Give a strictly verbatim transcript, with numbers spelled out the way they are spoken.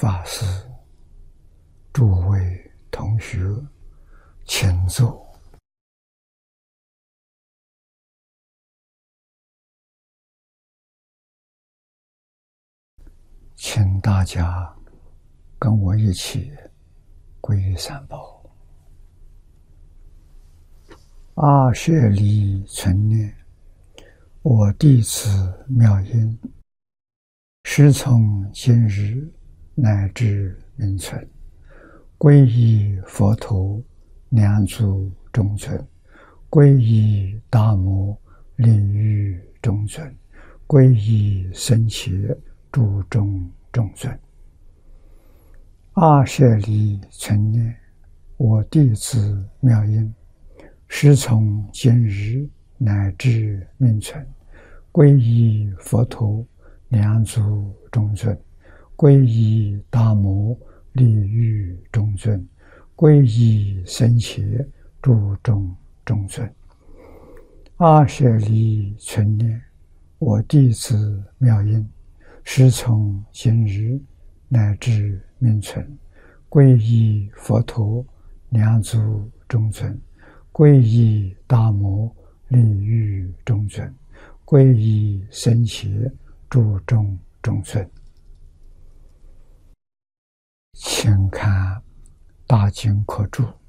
法师、诸位同学，请坐。请大家跟我一起皈依三宝。阿舍离存念，我弟子妙音，时从今日乃至明存，皈依佛陀，两足中尊；皈依大摩，利欲中尊；皈依僧伽，诸众中尊。阿舍离存念，我弟子妙音，时从今日乃至明存，皈依佛陀，两足中尊；皈依大摩，利欲中尊；皈依僧伽，诸众中尊。阿舍离存念，我弟子妙音，时从今日乃至明存，皈依佛陀，两足中尊；皈依大摩，利欲中尊；皈依僧伽，诸众中尊。请看大经科注